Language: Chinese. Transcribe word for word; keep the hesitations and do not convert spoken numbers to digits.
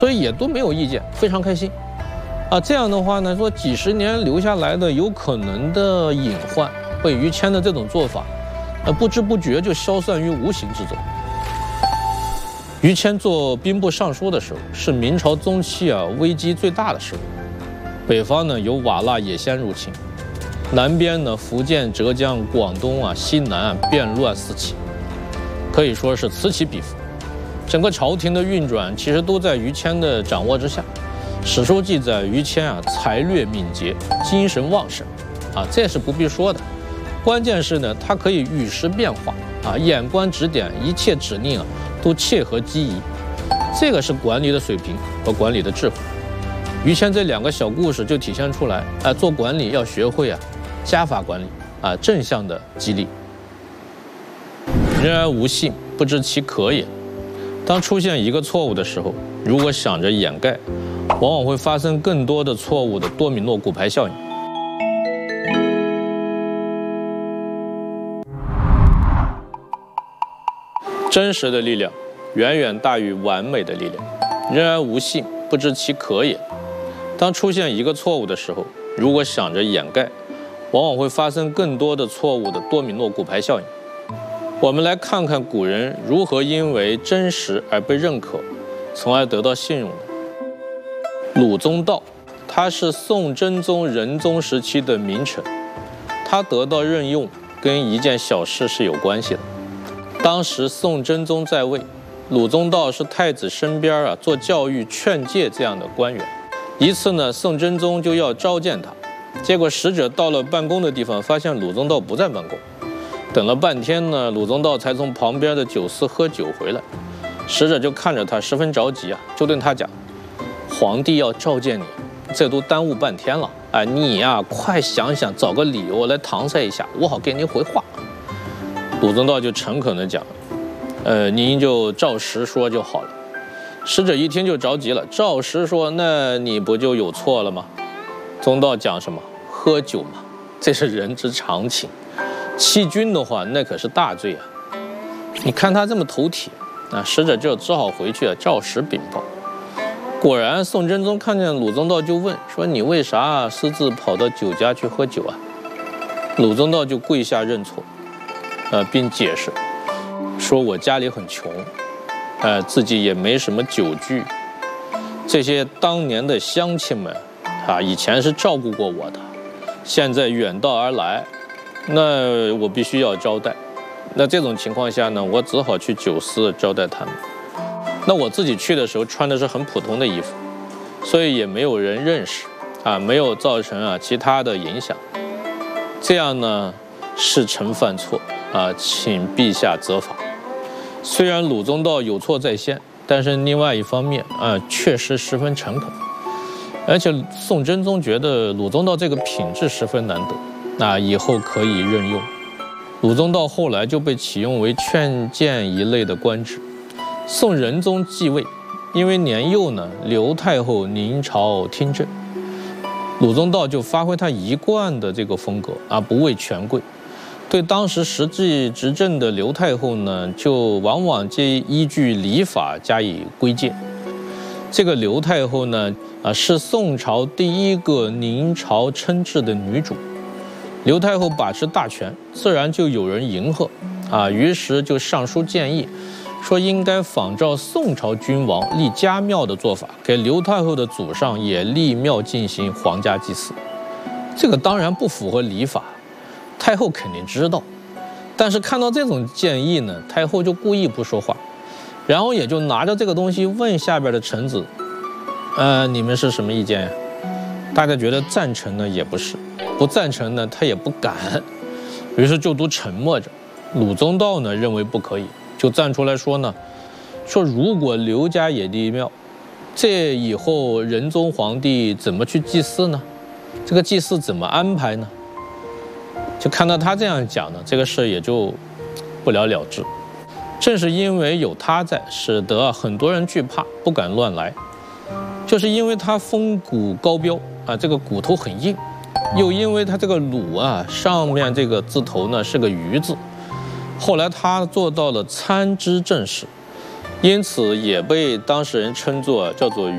所以也都没有意见，非常开心。啊，这样的话呢，说几十年留下来的有可能的隐患，被于谦的这种做法，呃，不知不觉就消散于无形之中。于谦做兵部尚书的时候，是明朝中期啊危机最大的时候。北方呢有瓦剌野先入侵，南边呢福建、浙江、广东啊西南啊变乱四起，可以说是此起彼伏。整个朝廷的运转其实都在于谦的掌握之下。史书记载，于谦啊才略敏捷，精神旺盛，啊这是不必说的。关键是呢，他可以与时变化啊，眼观指点，一切指令啊都切合机宜。这个是管理的水平和管理的智慧。于谦这两个小故事就体现出来，啊，做管理要学会啊加法管理啊，正向的激励。人而无信，不知其可也。当出现一个错误的时候，如果想着掩盖，往往会发生更多的错误的多米诺骨牌效应。真实的力量远远大于完美的力量。人而无信，不知其可也。当出现一个错误的时候，如果想着掩盖，往往会发生更多的错误的多米诺骨牌效应。我们来看看古人如何因为真实而被认可，从而得到信用的。鲁宗道，他是宋真宗仁宗时期的名臣，他得到任用跟一件小事是有关系的。当时宋真宗在位，鲁宗道是太子身边啊做教育劝诫这样的官员。一次呢，宋真宗就要召见他，结果使者到了办公的地方，发现鲁宗道不在办公。等了半天呢，鲁宗道才从旁边的酒肆喝酒回来。使者就看着他十分着急啊，就对他讲：“皇帝要召见你，这都耽误半天了。哎，你呀、啊，快想想，找个理由来搪塞一下，我好给你回话。”鲁宗道就诚恳地讲：“呃，您就照实说就好了。”使者一听就着急了，照实说，那你不就有错了吗？宗道讲什么？喝酒嘛，这是人之常情。欺君的话，那可是大罪啊！你看他这么头铁，啊，使者就只好回去啊，照实禀报。果然，宋真宗看见鲁宗道就问说：“你为啥私自跑到酒家去喝酒啊？”鲁宗道就跪下认错，呃，并解释说：“我家里很穷，呃，自己也没什么酒具，这些当年的乡亲们啊，以前是照顾过我的，现在远道而来。”那我必须要招待，那这种情况下呢，我只好去酒肆招待他们。那我自己去的时候穿的是很普通的衣服，所以也没有人认识啊，没有造成啊其他的影响。这样呢，是臣犯错啊，请陛下责罚。虽然鲁宗道有错在先，但是另外一方面啊，确实十分诚恳，而且宋真宗觉得鲁宗道这个品质十分难得。那以后可以任用。鲁宗道后来就被启用为劝谏一类的官职。宋仁宗继位，因为年幼呢，刘太后临朝听政，鲁宗道就发挥他一贯的这个风格啊，不畏权贵，对当时实际执政的刘太后呢，就往往皆依据礼法加以规谏。这个刘太后呢，啊，是宋朝第一个临朝称制的女主。刘太后把持大权，自然就有人迎合，啊，于是就上书建议，说应该仿照宋朝君王立家庙的做法，给刘太后的祖上也立庙进行皇家祭祀。这个当然不符合礼法，太后肯定知道，但是看到这种建议呢，太后就故意不说话，然后也就拿着这个东西问下边的臣子，呃，你们是什么意见呀？大家觉得赞成呢，也不是。不赞成呢，他也不敢，于是就都沉默着。鲁宗道呢认为不可以，就站出来说呢，说如果刘家也立庙，这以后仁宗皇帝怎么去祭祀呢？这个祭祀怎么安排呢？就看到他这样讲呢，这个事也就不了了之。正是因为有他在，使得很多人惧怕，不敢乱来。就是因为他风骨高标啊，这个骨头很硬。又因为他这个鲁啊，上面这个字头呢是个鱼字，后来他做到了参知政事，因此也被当事人称作叫做